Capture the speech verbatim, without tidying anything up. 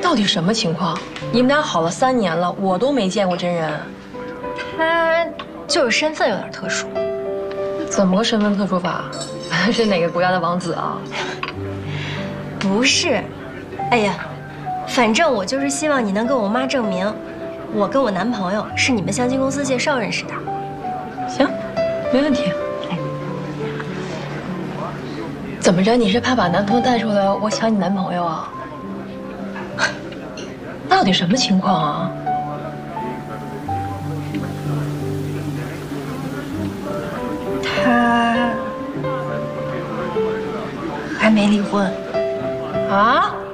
到底什么情况？你们俩好了三年了，我都没见过真人。 他就是身份有点特殊。 怎么个身份特殊法？是哪个国家的王子啊？ 不是，哎呀，反正我就是希望你能跟我妈证明，我跟我男朋友是你们相亲公司介绍认识的。 行，没问题。怎么着？你是怕把男朋友带出来，我抢你男朋友啊？到底什么情况啊？ 他还没离婚。 啊？